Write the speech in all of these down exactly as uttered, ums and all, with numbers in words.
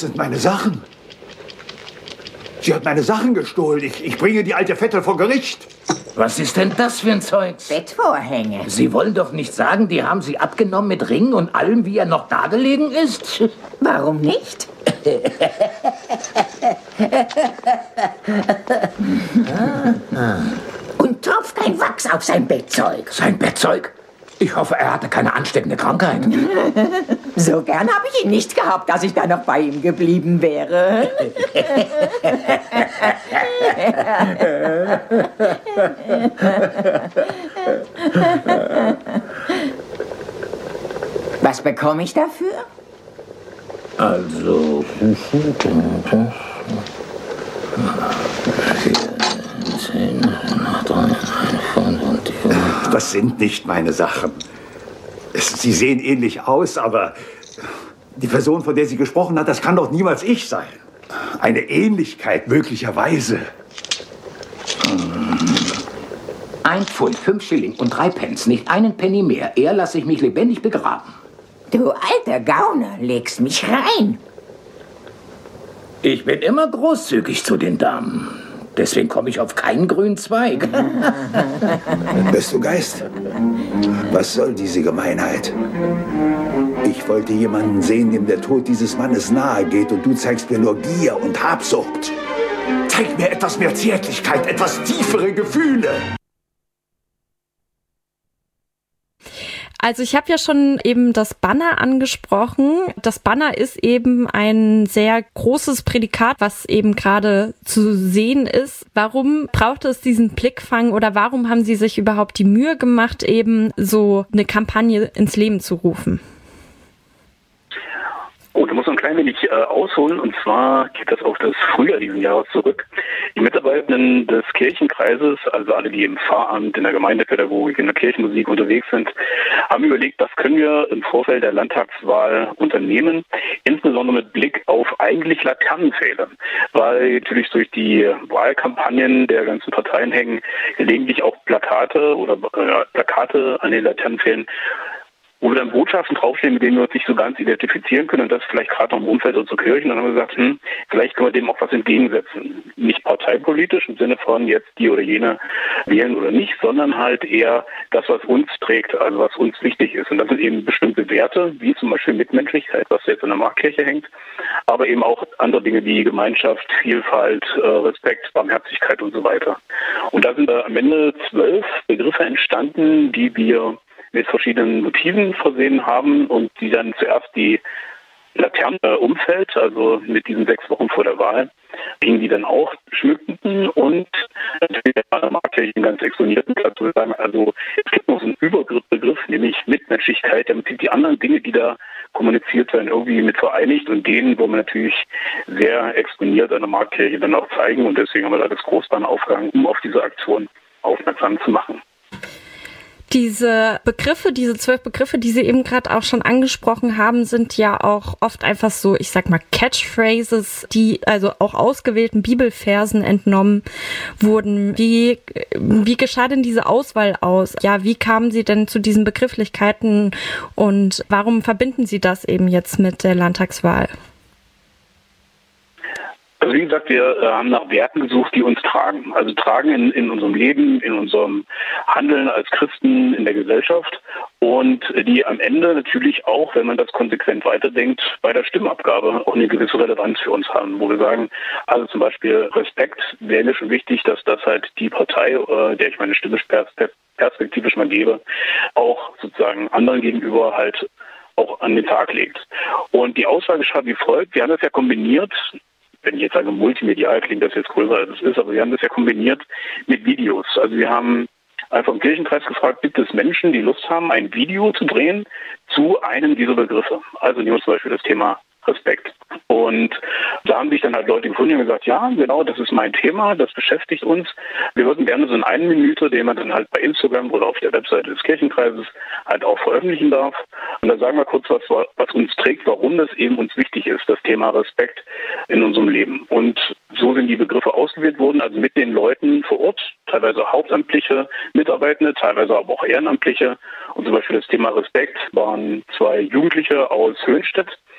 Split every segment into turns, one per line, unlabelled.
sind meine Sachen. Sie hat meine Sachen gestohlen. Ich, ich bringe die alte Vettel vor Gericht.
Was ist denn das für ein Zeugs?
Bettvorhänge.
Sie wollen doch nicht sagen, die haben Sie abgenommen mit Ringen und allem, wie er noch dagelegen ist?
Warum nicht? Und tropft ein Wachs auf sein Bettzeug.
Sein Bettzeug? Ich hoffe, er hatte keine ansteckende Krankheit.
So gern habe ich ihn nicht gehabt, dass ich da noch bei ihm geblieben wäre. Was bekomme ich dafür?
Also...
Das sind nicht meine Sachen. Sie sehen ähnlich aus, aber die Person, von der sie gesprochen hat, das kann doch niemals ich sein. Eine Ähnlichkeit möglicherweise.
Ein Pfund, fünf Schilling und drei Pence, nicht einen Penny mehr. Er lasse ich mich lebendig begraben.
Du alter Gauner, legst mich rein.
Ich bin immer großzügig zu den Damen. Deswegen komme ich auf keinen grünen Zweig.
Bist du Geist? Was soll diese Gemeinheit? Ich wollte jemanden sehen, dem der Tod dieses Mannes nahe geht, und du zeigst mir nur Gier und Habsucht. Zeig mir etwas mehr Zärtlichkeit, etwas tiefere Gefühle.
Also ich habe ja schon eben das Banner angesprochen. Das Banner ist eben ein sehr großes Prädikat, was eben gerade zu sehen ist. Warum braucht es diesen Blickfang oder warum haben Sie sich überhaupt die Mühe gemacht, eben so eine Kampagne ins Leben zu rufen?
Oh, da muss man ein klein wenig äh, ausholen, und zwar geht das auf das Frühjahr dieses Jahres zurück. Die Mitarbeitenden des Kirchenkreises, also alle, die im Pfarramt, in der Gemeindepädagogik, in der Kirchenmusik unterwegs sind, haben überlegt, was können wir im Vorfeld der Landtagswahl unternehmen, insbesondere mit Blick auf eigentlich Laternenpfähle, weil natürlich durch die Wahlkampagnen der ganzen Parteien hängen gelegentlich auch Plakate oder äh, Plakate an den Laternenpfählen, wo wir dann Botschaften draufstehen, mit denen wir uns nicht so ganz identifizieren können, und das vielleicht gerade noch im Umfeld unserer Kirchen. Dann haben wir gesagt, hm, vielleicht können wir dem auch was entgegensetzen. Nicht parteipolitisch im Sinne von jetzt die oder jene wählen oder nicht, sondern halt eher das, was uns trägt, also was uns wichtig ist. Und das sind eben bestimmte Werte, wie zum Beispiel Mitmenschlichkeit, was jetzt in der Marktkirche hängt, aber eben auch andere Dinge wie Gemeinschaft, Vielfalt, Respekt, Barmherzigkeit und so weiter. Und da sind da am Ende zwölf Begriffe entstanden, die wir mit verschiedenen Motiven versehen haben und die dann zuerst die Laterne umfällt, also mit diesen sechs Wochen vor der Wahl, hingen die dann auch, schmückten, und natürlich der Marktkirche ganz exponierten Platz zu sagen, also es gibt noch so einen Überbegriff, nämlich Mitmenschlichkeit, der die anderen Dinge, die da kommuniziert werden, irgendwie mit vereinigt, und denen wollen wir natürlich sehr exponiert an der Marktkirche dann auch zeigen, und deswegen haben wir da das Großbanner aufgehangen, um auf diese Aktion aufmerksam zu machen.
Diese Begriffe, diese zwölf Begriffe, die Sie eben gerade auch schon angesprochen haben, sind ja auch oft einfach so, ich sag mal, Catchphrases, die also auch ausgewählten Bibelversen entnommen wurden. Wie, wie geschah denn diese Auswahl aus? Ja, wie kamen Sie denn zu diesen Begrifflichkeiten und warum verbinden Sie das eben jetzt mit der Landtagswahl?
Also wie gesagt, wir äh, haben nach Werten gesucht, die uns tragen. Also tragen in, in unserem Leben, in unserem Handeln als Christen in der Gesellschaft, und die am Ende natürlich auch, wenn man das konsequent weiterdenkt, bei der Stimmabgabe auch eine gewisse Relevanz für uns haben. Wo wir sagen, also zum Beispiel Respekt wäre mir schon wichtig, dass das halt die Partei, äh, der ich meine Stimme perspektivisch mal gebe, auch sozusagen anderen gegenüber halt auch an den Tag legt. Und die Auswahl geschah wie folgt. Wir haben das ja kombiniert. Wenn ich jetzt sage multimedial, klingt das jetzt größer als es ist, aber wir haben das ja kombiniert mit Videos. Also wir haben einfach im Kirchenkreis gefragt, gibt es Menschen, die Lust haben, ein Video zu drehen zu einem dieser Begriffe? Also nehmen wir zum Beispiel das Thema Respekt. Und da haben sich dann halt Leute gefunden, die haben gesagt, ja, genau, das ist mein Thema, das beschäftigt uns. Wir würden gerne so einen einen Minute, den man dann halt bei Instagram oder auf der Webseite des Kirchenkreises halt auch veröffentlichen darf. Und da sagen wir kurz, was, was uns trägt, warum das eben uns wichtig ist, das Thema Respekt in unserem Leben. Und so sind die Begriffe ausgewählt worden, also mit den Leuten vor Ort, teilweise hauptamtliche Mitarbeitende, teilweise aber auch Ehrenamtliche. Und zum Beispiel das Thema Respekt waren zwei Jugendliche aus Höhenstedt,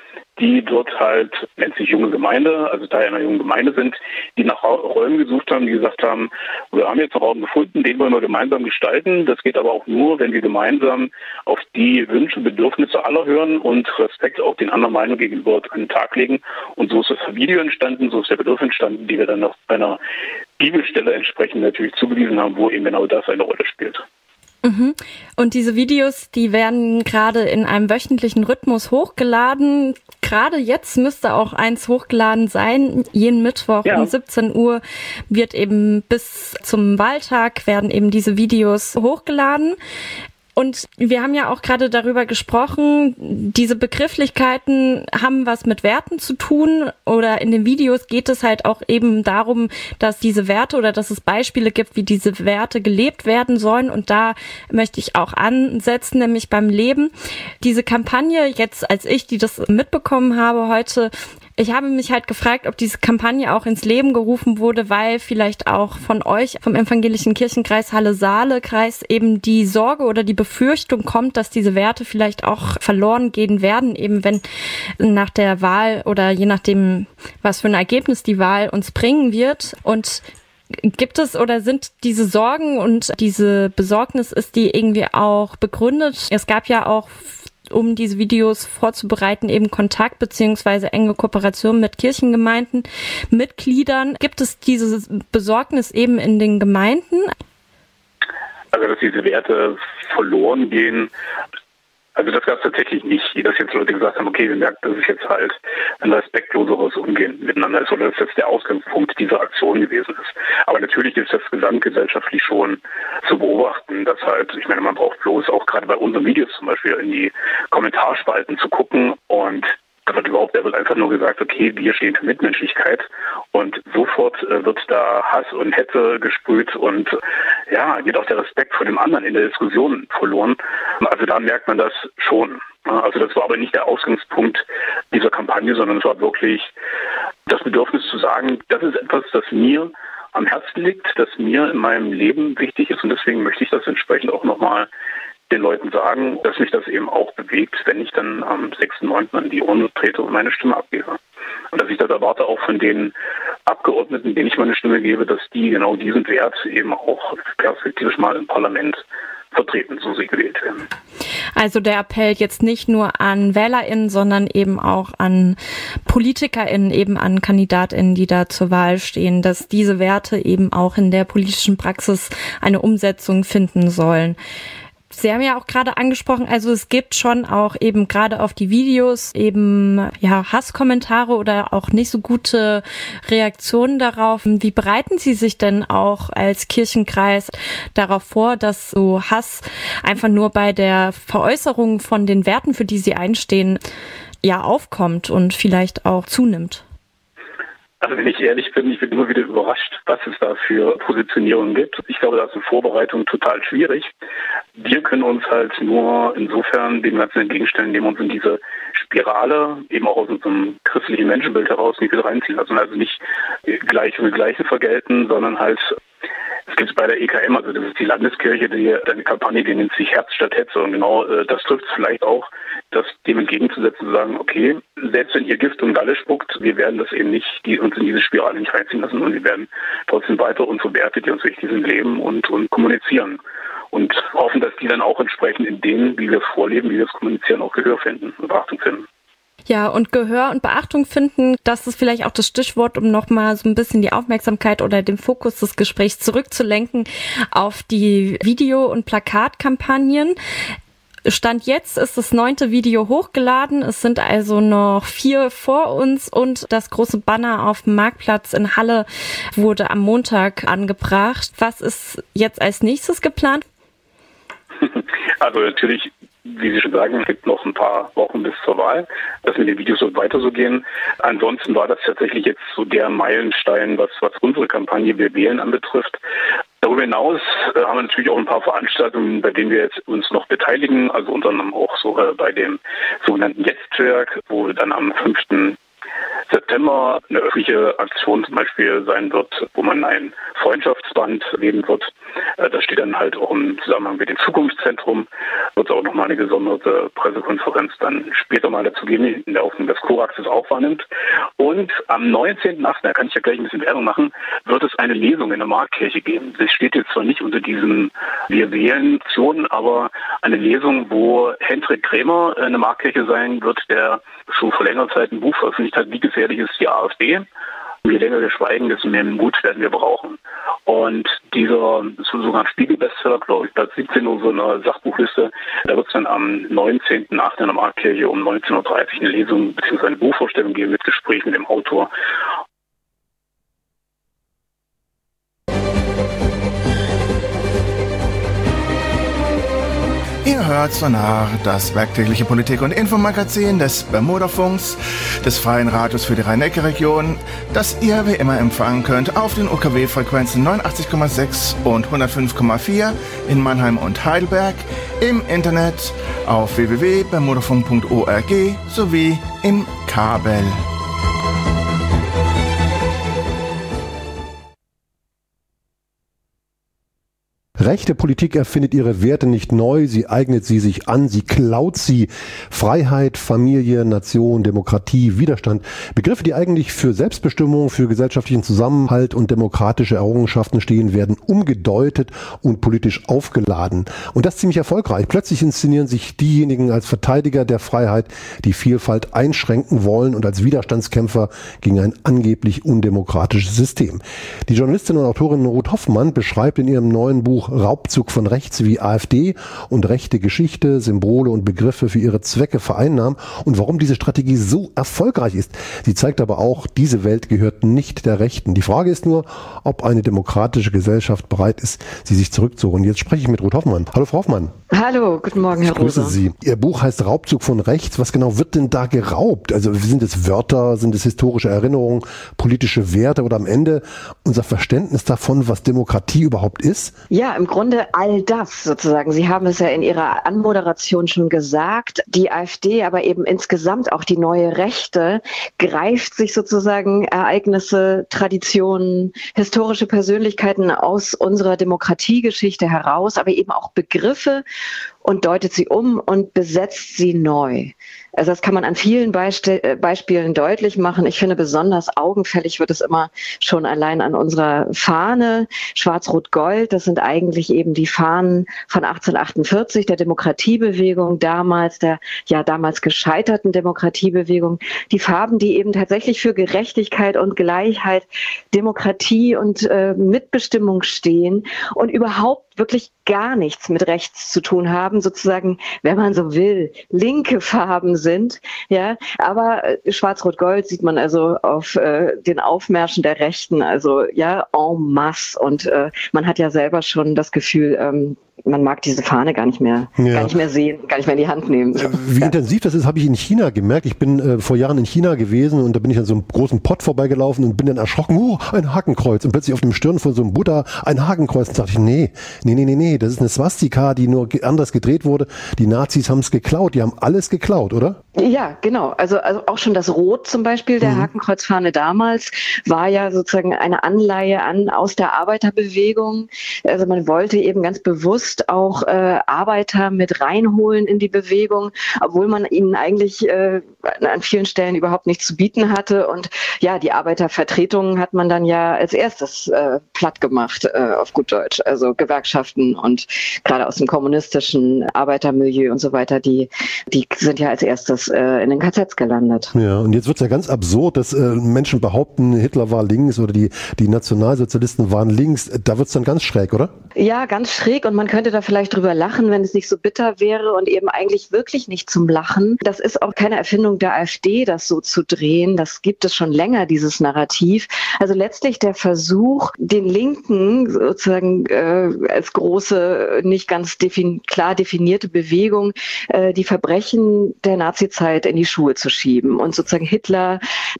die dort halt, nennt sich junge Gemeinde, also Teil einer jungen Gemeinde sind, die nach Räumen gesucht haben, die gesagt haben, wir haben jetzt einen Raum gefunden, den wollen wir gemeinsam gestalten. Das geht aber auch nur, wenn wir gemeinsam auf die Wünsche und Bedürfnisse aller hören und Respekt auch den anderen Meinungen gegenüber an den Tag legen. Und so ist das Video entstanden, so ist der Begriff entstanden, die wir dann noch bei einer Bibelstelle entsprechend natürlich zugewiesen haben, wo eben genau das eine Rolle spielt.
Mhm. Und diese Videos, die werden gerade in einem wöchentlichen Rhythmus hochgeladen. Gerade jetzt müsste auch eins hochgeladen sein. Jeden Mittwoch ja. um siebzehn Uhr wird eben bis zum Wahltag werden eben diese Videos hochgeladen. Und wir haben ja auch gerade darüber gesprochen, diese Begrifflichkeiten haben was mit Werten zu tun, oder in den Videos geht es halt auch eben darum, dass diese Werte oder dass es Beispiele gibt, wie diese Werte gelebt werden sollen, und da möchte ich auch ansetzen, nämlich beim Leben. Diese Kampagne jetzt, als ich, die das mitbekommen habe heute, ich habe mich halt gefragt, ob diese Kampagne auch ins Leben gerufen wurde, weil vielleicht auch von euch, vom Evangelischen Kirchenkreis Halle-Saale-Kreis, eben die Sorge oder die Befürchtung kommt, dass diese Werte vielleicht auch verloren gehen werden, eben wenn nach der Wahl oder je nachdem, was für ein Ergebnis die Wahl uns bringen wird. Und gibt es oder sind diese Sorgen und diese Besorgnis, ist die irgendwie auch begründet? Es gab ja auch, um diese Videos vorzubereiten, eben Kontakt beziehungsweise enge Kooperation mit Kirchengemeinden, Mitgliedern. Gibt es diese Besorgnis eben in den Gemeinden?
Also, dass diese Werte verloren gehen, also das gab es tatsächlich nicht, dass jetzt Leute gesagt haben, okay, wir merken, dass es jetzt halt ein respektloseres Umgehen miteinander ist, oder dass das der Ausgangspunkt dieser Aktion gewesen ist. Aber natürlich ist das gesamtgesellschaftlich schon zu beobachten, dass halt, ich meine, man braucht bloß auch gerade bei unseren Videos zum Beispiel in die Kommentarspalten zu gucken, und da wird überhaupt, da wird einfach nur gesagt, okay, wir stehen für Mitmenschlichkeit, und sofort äh, wird da Hass und Hetze gesprüht und ja, geht auch der Respekt vor dem anderen in der Diskussion verloren. Also da merkt man das schon. Also das war aber nicht der Ausgangspunkt dieser Kampagne, sondern es war wirklich das Bedürfnis zu sagen, das ist etwas, das mir am Herzen liegt, das mir in meinem Leben wichtig ist, und deswegen möchte ich das entsprechend auch nochmal den Leuten sagen, dass mich das eben auch bewegt, wenn ich dann am sechsten neunten an die Urne trete und meine Stimme abgebe. Und dass ich das erwarte auch von den Abgeordneten, denen ich meine Stimme gebe, dass die genau diesen Wert eben auch perspektivisch mal im Parlament vertreten, so sie gewählt werden.
Also der Appell jetzt nicht nur an WählerInnen, sondern eben auch an PolitikerInnen, eben an KandidatInnen, die da zur Wahl stehen, dass diese Werte eben auch in der politischen Praxis eine Umsetzung finden sollen. Sie haben ja auch gerade angesprochen, also es gibt schon auch eben gerade auf die Videos eben ja Hasskommentare oder auch nicht so gute Reaktionen darauf. Wie bereiten Sie sich denn auch als Kirchenkreis darauf vor, dass so Hass einfach nur bei der Veräußerung von den Werten, für die Sie einstehen, ja aufkommt und vielleicht auch zunimmt?
Also wenn ich ehrlich bin, ich bin immer wieder überrascht, was es da für Positionierungen gibt. Ich glaube, da ist eine Vorbereitung total schwierig. Wir können uns halt nur insofern dem Ganzen entgegenstellen, indem wir uns in diese Spirale eben auch aus unserem christlichen Menschenbild heraus nicht wieder reinziehen lassen. Also nicht Gleiche mit Gleichen vergelten, sondern halt, es gibt es bei der E K M, also das ist die Landeskirche, die eine Kampagne, die nennt sich Herz statt Hetze, und genau das trifft es vielleicht auch, das dem entgegenzusetzen, zu sagen, okay, selbst wenn ihr Gift und Galle spuckt, wir werden das eben nicht, die, uns in diese Spirale nicht reinziehen lassen, und wir werden trotzdem weiter unsere Werte, die uns wichtig sind, leben und, und kommunizieren. Und hoffen, dass die dann auch entsprechend in dem, wie wir es vorleben, wie wir es kommunizieren, auch Gehör finden und Beachtung finden.
Ja, und Gehör und Beachtung finden, das ist vielleicht auch das Stichwort, um nochmal so ein bisschen die Aufmerksamkeit oder den Fokus des Gesprächs zurückzulenken auf die Video- und Plakatkampagnen. Stand jetzt ist das neunte Video hochgeladen. Es sind also noch vier vor uns, und das große Banner auf dem Marktplatz in Halle wurde am Montag angebracht. Was ist jetzt als nächstes geplant?
Also natürlich, wie Sie schon sagen, es gibt noch ein paar Wochen bis zur Wahl, dass mit den Videos so weiter so gehen. Ansonsten war das tatsächlich jetzt so der Meilenstein, was, was unsere Kampagne Wir wählen anbetrifft. Darüber hinaus äh, haben wir natürlich auch ein paar Veranstaltungen, bei denen wir jetzt uns noch beteiligen, also unter anderem auch so äh, bei dem sogenannten Netzwerk, wo dann am fünften September eine öffentliche Aktion zum Beispiel sein wird, wo man ein Freundschaftsband leben wird. Das steht dann halt auch im Zusammenhang mit dem Zukunftszentrum. Wird es auch nochmal eine gesonderte Pressekonferenz dann später mal dazu geben, in der Hoffnung, dass Korax es auch wahrnimmt. Und am neunzehnten achten, da kann ich ja gleich ein bisschen Werbung machen, wird es eine Lesung in der Marktkirche geben. Das steht jetzt zwar nicht unter diesem Wir wählen Option, aber eine Lesung, wo Hendrik Krämer in der Marktkirche sein wird, der schon vor längerer Zeit ein Buch veröffentlicht hat, Wie gefährlich ist die AfD? Je länger wir schweigen, desto mehr Mut werden wir brauchen. Und dieser sogar ein Spiegel-Bestseller, glaube ich, Platz siebzehn oder so eine Sachbuchliste, da wird es dann am neunzehnten achten in der Marktkirche um neunzehn Uhr dreißig eine Lesung bzw. eine Buchvorstellung geben mit Gespräch mit dem Autor.
Ihr hört Sonar, das werktägliche Politik- und Infomagazin des Bermudafunks, des Freien Radios für die Rhein-Neckar-Region, das ihr wie immer empfangen könnt auf den U K W-Frequenzen neunundachtzig Komma sechs und hundertfünf Komma vier in Mannheim und Heidelberg, im Internet auf w w w punkt bermudafunk punkt org sowie im Kabel.
Rechte Politik erfindet ihre Werte nicht neu, sie eignet sie sich an, sie klaut sie. Freiheit, Familie, Nation, Demokratie, Widerstand. Begriffe, die eigentlich für Selbstbestimmung, für gesellschaftlichen Zusammenhalt und demokratische Errungenschaften stehen, werden umgedeutet und politisch aufgeladen. Und das ziemlich erfolgreich. Plötzlich inszenieren sich diejenigen als Verteidiger der Freiheit, die Vielfalt einschränken wollen und als Widerstandskämpfer gegen ein angeblich undemokratisches System. Die Journalistin und Autorin Ruth Hoffmann beschreibt in ihrem neuen Buch Raubzug von rechts, wie AfD und rechte Geschichte, Symbole und Begriffe für ihre Zwecke vereinnahmen und warum diese Strategie so erfolgreich ist. Sie zeigt aber auch, diese Welt gehört nicht der Rechten. Die Frage ist nur, ob eine demokratische Gesellschaft bereit ist, sie sich zurückzuholen. Jetzt spreche ich mit Ruth Hoffmann. Hallo Frau Hoffmann.
Hallo, guten Morgen, Herr Rosa.
Ich grüße Sie. Ihr Buch heißt Raubzug von rechts. Was genau wird denn da geraubt? Also sind es Wörter, sind es historische Erinnerungen, politische Werte oder am Ende unser Verständnis davon, was Demokratie überhaupt ist?
Ja, im Grunde all das sozusagen. Sie haben es ja in Ihrer Anmoderation schon gesagt. Die AfD, aber eben insgesamt auch die neue Rechte, greift sich sozusagen Ereignisse, Traditionen, historische Persönlichkeiten aus unserer Demokratiegeschichte heraus, aber eben auch Begriffe und deutet sie um und besetzt sie neu. Also das kann man an vielen Beisp- Beispielen deutlich machen. Ich finde, besonders augenfällig wird es immer schon allein an unserer Fahne. Schwarz-Rot-Gold, das sind eigentlich eben die Fahnen von achtzehnhundertachtundvierzig, der Demokratiebewegung damals, der ja damals gescheiterten Demokratiebewegung. Die Farben, die eben tatsächlich für Gerechtigkeit und Gleichheit, Demokratie und äh, Mitbestimmung stehen und überhaupt wirklich gar nichts mit rechts zu tun haben, sozusagen, wenn man so will, linke Farben sind, ja, aber äh, Schwarz-Rot-Gold sieht man also auf äh, den Aufmärschen der Rechten, also ja, en masse und äh, man hat ja selber schon das Gefühl, ähm, man mag diese Fahne gar nicht mehr, ja. gar nicht mehr sehen, gar nicht mehr in die Hand nehmen.
Wie ja. intensiv das ist, habe ich in China gemerkt. Ich bin äh, vor Jahren in China gewesen und da bin ich an so einem großen Pott vorbeigelaufen und bin dann erschrocken, oh, ein Hakenkreuz. Und plötzlich auf dem Stirn von so einem Buddha ein Hakenkreuz. Und dachte ich, nee, nee, nee, nee, nee, das ist eine Swastika, die nur anders gedreht wurde. Die Nazis haben es geklaut, die haben alles geklaut, oder?
Ja, genau. Also, also auch schon das Rot zum Beispiel der mhm. Hakenkreuzfahne damals war ja sozusagen eine Anleihe an aus der Arbeiterbewegung. Also man wollte eben ganz bewusst auch äh, Arbeiter mit reinholen in die Bewegung, obwohl man ihnen eigentlich äh, an vielen Stellen überhaupt nichts zu bieten hatte. Und ja, die Arbeitervertretungen hat man dann ja als erstes äh, platt gemacht, äh, auf gut Deutsch. Also Gewerkschaften und gerade aus dem kommunistischen Arbeitermilieu und so weiter, die, die sind ja als erstes äh, in den K Zs gelandet.
Ja, und jetzt wird es ja ganz absurd, dass äh, Menschen behaupten, Hitler war links oder die, die Nationalsozialisten waren links. Da wird es dann ganz schräg, oder?
Ja, ganz schräg und man könnte da vielleicht drüber lachen, wenn es nicht so bitter wäre und eben eigentlich wirklich nicht zum Lachen. Das ist auch keine Erfindung der AfD, das so zu drehen. Das gibt es schon länger, dieses Narrativ. Also letztlich der Versuch, den Linken sozusagen äh, als große, nicht ganz defin- klar definierte Bewegung, äh, die Verbrechen der Nazizeit in die Schuhe zu schieben und sozusagen Hitler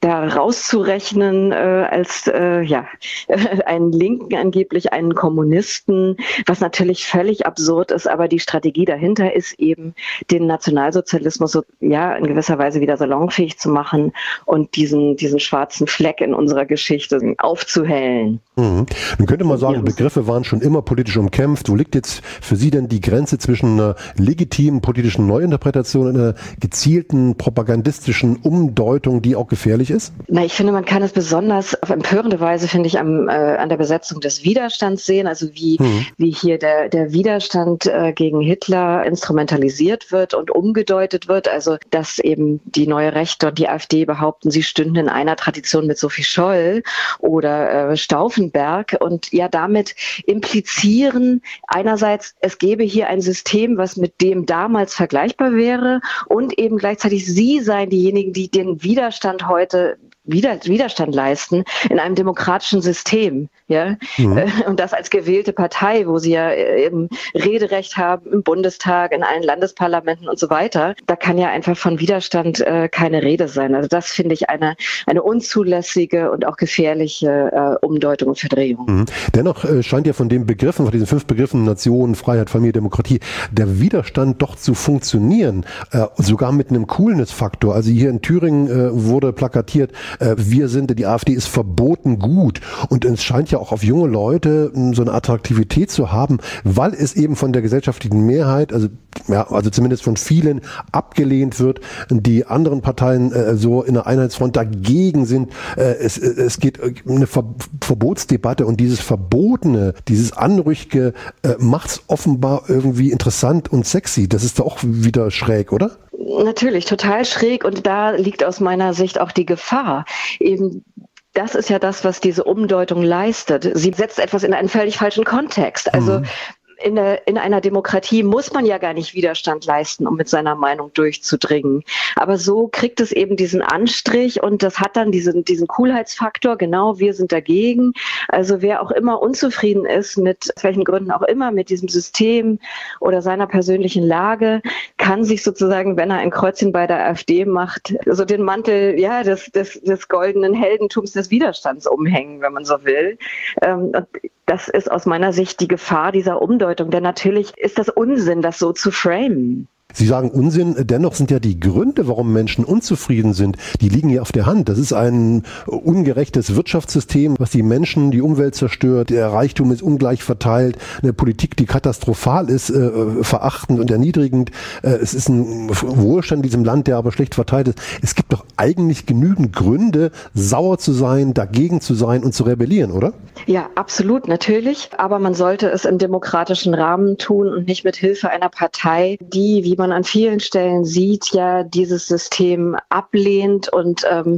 da rauszurechnen äh, als äh, ja einen Linken angeblich, einen Kommunisten, was natürlich völlig absurd ist, aber die Strategie dahinter ist eben, den Nationalsozialismus so, ja in gewisser Weise wieder salonfähig zu machen und diesen diesen schwarzen Fleck in unserer Geschichte aufzuhellen.
Mhm. Nun könnte man sagen, Begriffe waren schon immer politisch umkämpft. Wo liegt jetzt für Sie denn die Grenze zwischen einer legitimen politischen Neuinterpretation und einer gezielten propagandistischen Umdeutung, die auch gefährlich ist?
Na, ich finde, man kann es besonders auf empörende Weise, finde ich, am, äh, an der Besetzung des Widerstands sehen, also wie, mhm. wie hier der, der Widerstand äh, gegen Hitler instrumentalisiert wird und umgedeutet wird, also dass eben die Neue Rechte und die AfD behaupten, sie stünden in einer Tradition mit Sophie Scholl oder äh, Stauffenberg und ja damit implizieren einerseits, es gäbe hier ein System, was mit dem damals vergleichbar wäre und eben gleichzeitig sie seien diejenigen, die den Widerstand heute Wider, Widerstand leisten in einem demokratischen System, ja, mhm. und das als gewählte Partei, wo sie ja eben Rederecht haben im Bundestag, in allen Landesparlamenten und so weiter. Da kann ja einfach von Widerstand äh, keine Rede sein. Also das finde ich eine eine unzulässige und auch gefährliche äh, Umdeutung und Verdrehung.
Mhm. Dennoch äh, scheint ja von den Begriffen, von diesen fünf Begriffen Nation, Freiheit, Familie, Demokratie, der Widerstand doch zu funktionieren, äh, sogar mit einem Coolness-Faktor. Also hier in Thüringen äh, wurde plakatiert, wir sind, die AfD ist verboten gut. Und es scheint ja auch auf junge Leute so eine Attraktivität zu haben, weil es eben von der gesellschaftlichen Mehrheit, also ja, also zumindest von vielen abgelehnt wird, die anderen Parteien äh, so in der Einheitsfront dagegen sind. Äh, es, es geht eine Ver- Verbotsdebatte und dieses Verbotene, dieses Anrüchige äh, macht es offenbar irgendwie interessant und sexy. Das ist doch auch wieder schräg, oder?
Natürlich, total schräg und da liegt aus meiner Sicht auch die Gefahr. Eben das ist ja das, was diese Umdeutung leistet. Sie setzt etwas in einen völlig falschen Kontext. Also mhm. In, der, in einer Demokratie muss man ja gar nicht Widerstand leisten, um mit seiner Meinung durchzudringen. Aber so kriegt es eben diesen Anstrich und das hat dann diesen, diesen Coolheitsfaktor, genau, wir sind dagegen. Also wer auch immer unzufrieden ist, mit welchen Gründen auch immer, mit diesem System oder seiner persönlichen Lage, kann sich sozusagen, wenn er ein Kreuzchen bei der AfD macht, so den Mantel ja, des, des, des goldenen Heldentums des Widerstands umhängen, wenn man so will. Ähm, und das ist aus meiner Sicht die Gefahr dieser Umdeutung, denn natürlich ist das Unsinn, das so zu framen.
Sie sagen Unsinn, dennoch sind ja die Gründe, warum Menschen unzufrieden sind, die liegen ja auf der Hand. Das ist ein ungerechtes Wirtschaftssystem, was die Menschen, die Umwelt zerstört, der Reichtum ist ungleich verteilt, eine Politik, die katastrophal ist, äh, verachtend und erniedrigend. Äh, es ist ein Wohlstand in diesem Land, der aber schlecht verteilt ist. Es gibt doch eigentlich genügend Gründe, sauer zu sein, dagegen zu sein und zu rebellieren, oder?
Ja, absolut, natürlich. Aber man sollte es im demokratischen Rahmen tun und nicht mit Hilfe einer Partei, die, wie man an vielen Stellen sieht, ja dieses System ablehnt und ähm,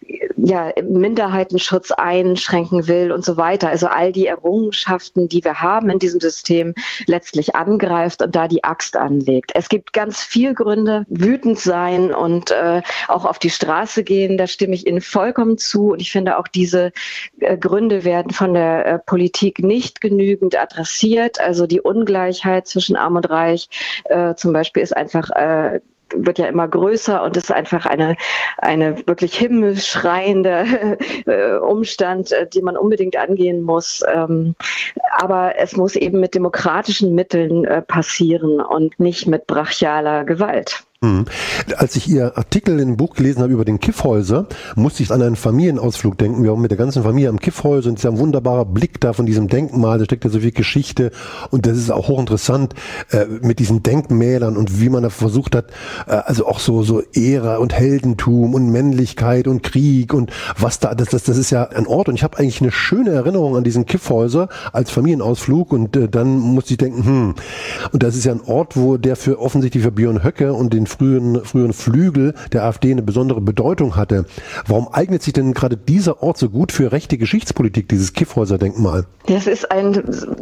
ja Minderheitenschutz einschränken will und so weiter. Also all die Errungenschaften, die wir haben in diesem System, letztlich angreift und da die Axt anlegt. Es gibt ganz viel Gründe, wütend sein und äh, auch auf die Straße gehen. Da stimme ich Ihnen vollkommen zu. Und ich finde auch diese äh, Gründe werden von der äh, Politik nicht genügend adressiert. Also die Ungleichheit zwischen Arm und Reich äh, zum Beispiel ist einfach äh, wird ja immer größer und ist einfach eine eine wirklich himmelschreiende äh, Umstand, äh, den man unbedingt angehen muss. Ähm, aber es muss eben mit demokratischen Mitteln äh, passieren und nicht mit brachialer Gewalt.
Mhm. Als ich Ihr Artikel in dem Buch gelesen habe über den Kiffhäuser, musste ich an einen Familienausflug denken. Wir waren mit der ganzen Familie am Kiffhäuser und es ist ein wunderbarer Blick da von diesem Denkmal, da steckt ja so viel Geschichte und das ist auch hochinteressant äh, mit diesen Denkmälern und wie man da versucht hat, äh, also auch so so Ehre und Heldentum und Männlichkeit und Krieg und was da, das, das, das ist ja ein Ort und ich habe eigentlich eine schöne Erinnerung an diesen Kiffhäuser als Familienausflug und äh, dann musste ich denken, hm, und das ist ja ein Ort, wo der für offensichtlich für Björn Höcke und den frühen, frühen Flügel der AfD eine besondere Bedeutung hatte. Warum eignet sich denn gerade dieser Ort so gut für rechte Geschichtspolitik, dieses Kiffhäuser-Denkmal?
Das ist ein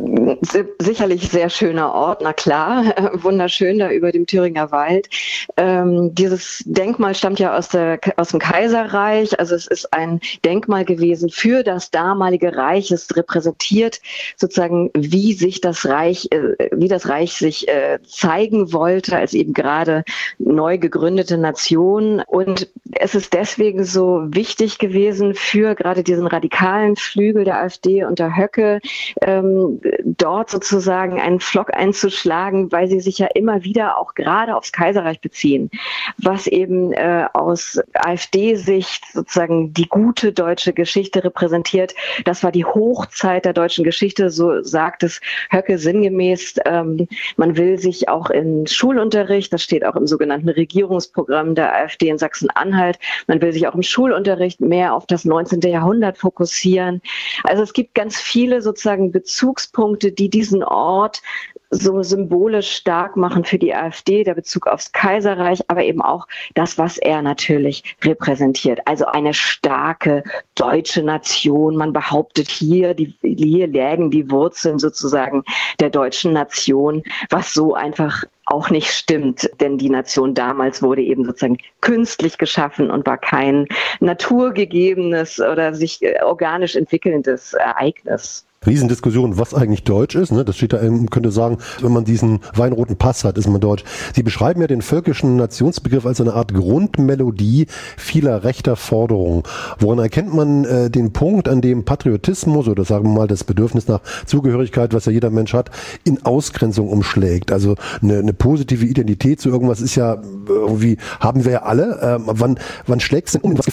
sicherlich sehr schöner Ort, na klar, wunderschön da über dem Thüringer Wald. Ähm, dieses Denkmal stammt ja aus, der, aus dem Kaiserreich, also es ist ein Denkmal gewesen für das damalige Reich. Es repräsentiert sozusagen, wie sich das Reich, äh, wie das Reich sich äh, zeigen wollte, als eben gerade neu gegründete Nation. Und es ist deswegen so wichtig gewesen für gerade diesen radikalen Flügel der AfD unter Höcke, ähm, dort sozusagen einen Pflock einzuschlagen, weil sie sich ja immer wieder auch gerade aufs Kaiserreich beziehen, was eben äh, aus AfD-Sicht sozusagen die gute deutsche Geschichte repräsentiert. Das war die Hochzeit der deutschen Geschichte, so sagt es Höcke sinngemäß. Ähm, man will sich auch in Schulunterricht, das steht auch im sogenannten Regierungsprogramm der AfD in Sachsen-Anhalt, man will sich auch im Schulunterricht mehr auf das neunzehnte Jahrhundert fokussieren. Also es gibt ganz viele sozusagen Bezugspunkte, die diesen Ort so symbolisch stark machen für die AfD, der Bezug aufs Kaiserreich, aber eben auch das, was er natürlich repräsentiert. Also eine starke deutsche Nation. Man behauptet hier, die, hier lägen die Wurzeln sozusagen der deutschen Nation, was so einfach auch nicht stimmt, denn die Nation damals wurde eben sozusagen künstlich geschaffen und war kein naturgegebenes oder sich organisch entwickelndes Ereignis.
Riesendiskussion, was eigentlich Deutsch ist. Ne? Das steht da, man könnte sagen, wenn man diesen weinroten Pass hat, ist man Deutsch. Sie beschreiben ja den völkischen Nationsbegriff als eine Art Grundmelodie vieler rechter Forderungen. Woran erkennt man äh, den Punkt, an dem Patriotismus oder sagen wir mal das Bedürfnis nach Zugehörigkeit, was ja jeder Mensch hat, in Ausgrenzung umschlägt? Also eine, eine positive Identität zu irgendwas ist ja irgendwie, haben wir ja alle. Ähm, wann, wann schlägt es denn um? Was